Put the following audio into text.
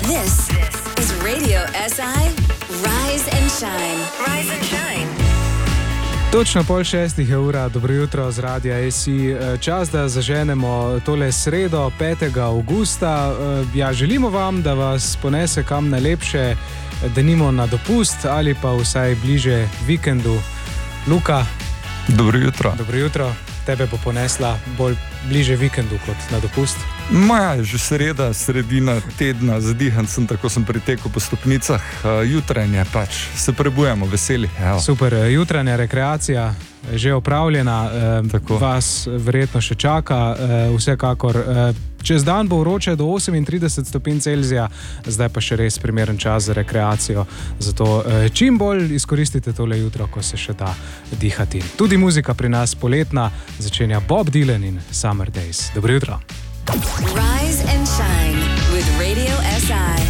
This is Radio SI Rise and Shine. Rise and Shine. Točno 5:30 je ura, dobro jutro z Radia SI. Čas, da zaženemo tole sredo, 5. avgusta. Želimo vam, da vas ponese kam najlepše, denimo na dopust ali pa vsaj bliže vikendu. Luka. Dobro jutro. Dobro jutro. Tebe bo ponesla bolj bliže vikendu kot na dopust? Maja, že sreda, sredina tedna, zadihan sem, tako sem pritekel po stopnicah. Jutranje pač, se prebujamo, veseli. Evo. Super, jutranja rekreacija že opravljena, vas verjetno še čaka, vsekakor. Čez dan bo vroče do 38 stopinj Celzija, zdaj pa še res primeren čas za rekreacijo. Zato čim bolj izkoristite tole jutro, ko se še da dihati. Tudi muzika pri nas poletna, začenja Bob Dylan in Summer Days. Dobro jutro. Rise and Shine.